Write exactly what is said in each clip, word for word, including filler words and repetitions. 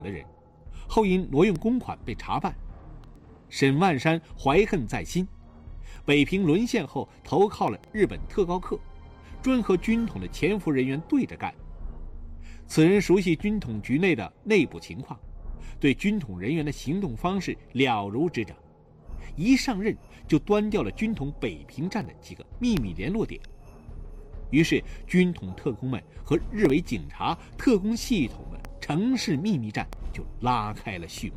的人，后因挪用公款被查办。沈万山怀恨在心，北平沦陷后投靠了日本特高课，专和军统的潜伏人员对着干。此人熟悉军统局内的内部情况，对军统人员的行动方式了如指掌，一上任就端掉了军统北平站的几个秘密联络点。于是军统特工们和日伪警察特工系统的城市秘密战就拉开了序幕。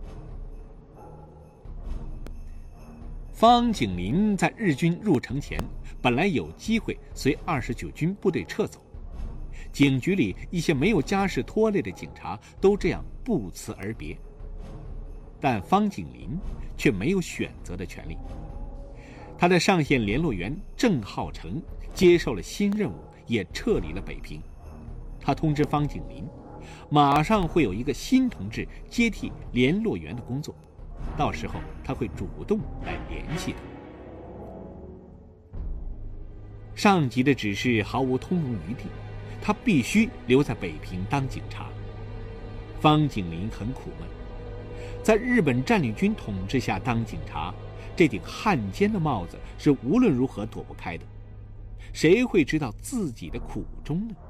方景林在日军入城前本来有机会随二十九军部队撤走，警局里一些没有家事拖累的警察都这样不辞而别，但方景林却没有选择的权利。他的上线联络员郑浩成接受了新任务，也撤离了北平。他通知方景林，马上会有一个新同志接替联络员的工作，到时候他会主动来联系他。上级的指示毫无通融余地，他必须留在北平当警察。方景林很苦闷，在日本占领军统治下当警察，这顶汉奸的帽子是无论如何躲不开的，谁会知道自己的苦衷呢？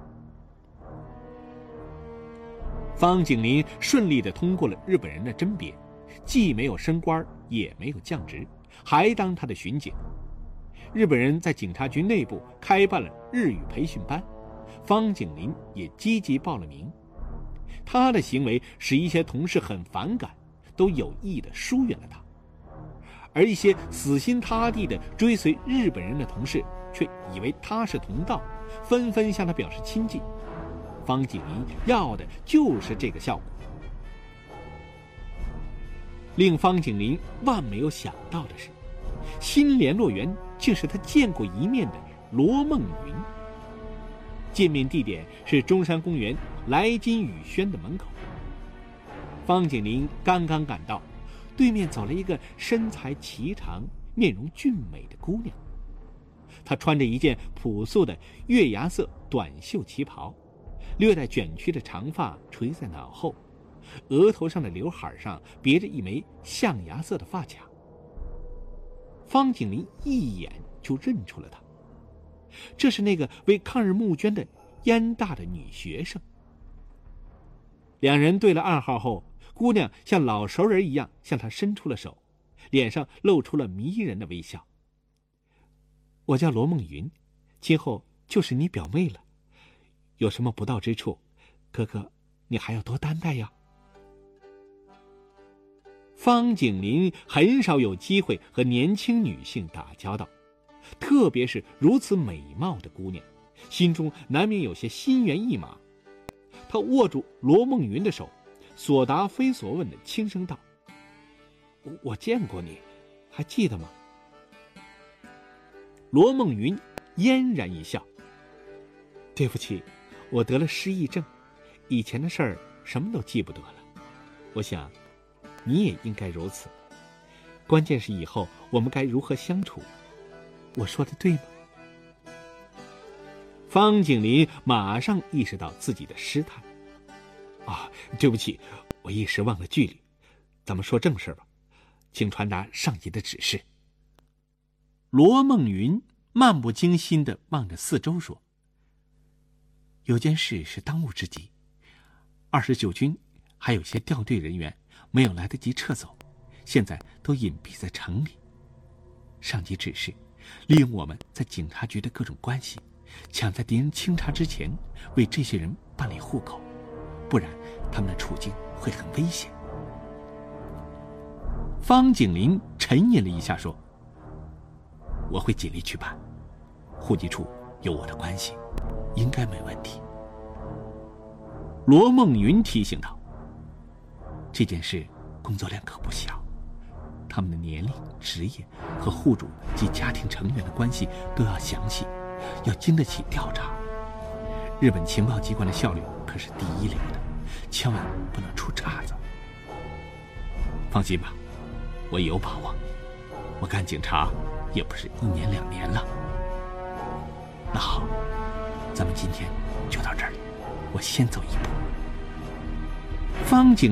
方景林顺利地通过了日本人的甄别，既没有升官也没有降职，还当他的巡警。日本人在警察局内部开办了日语培训班，方景林也积极报了名。他的行为使一些同事很反感，都有意地疏远了他。而一些死心塌地地追随日本人的同事却以为他是同道，纷纷向他表示亲近。方景林要的就是这个效果。令方景林万没有想到的是，新联络员竟是他见过一面的罗梦云。见面地点是中山公园来金雨轩的门口。方景林刚刚赶到，对面走了一个身材颀长、面容俊美的姑娘。她穿着一件朴素的月牙色短袖旗袍，略带卷曲的长发垂在脑后，额头上的刘海上别着一枚象牙色的发卡。方景林一眼就认出了她，这是那个为抗日募捐的燕大的女学生。两人对了暗号后，姑娘像老熟人一样向他伸出了手，脸上露出了迷人的微笑。我叫罗梦云，今后就是你表妹了，有什么不到之处，哥哥你还要多担待呀。方景林很少有机会和年轻女性打交道，特别是如此美貌的姑娘，心中难免有些心猿意马。他握住罗梦云的手，所答非所问的轻声道：我, 我见过你，还记得吗？罗梦云嫣然一笑：对不起，我得了失忆症，以前的事儿什么都记不得了。我想你也应该如此，关键是以后我们该如何相处，我说的对吗？方景林马上意识到自己的失态。啊，对不起，我一时忘了距离，咱们说正事吧，请传达上级的指示。罗梦云漫不经心地望着四周说：有件事是当务之急，二十九军还有些调队人员没有来得及撤走，现在都隐蔽在城里。上级指示，利用我们在警察局的各种关系，抢在敌人清查之前为这些人办理户口，不然他们的处境会很危险。方景林沉吟了一下说：我会尽力去办，户籍处有我的关系，应该没问题。罗梦云提醒道：这件事工作量可不小，他们的年龄、职业和户主及家庭成员的关系都要详细，要经得起调查。日本情报机关的效率可是第一流的，千万不能出岔子。放心吧，我有把握，我干警察也不是一年两年了。那好，咱们今天就到这儿，我先走一步。 方景